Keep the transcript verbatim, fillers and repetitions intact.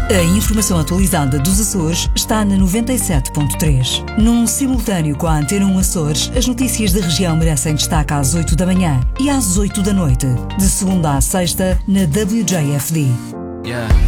A informação atualizada dos Açores está na noventa e sete ponto três. Num simultâneo com a Antena um Açores, as notícias da região merecem destaque às oito da manhã e às oito da noite, de segunda à sexta, na W J F D. Yeah.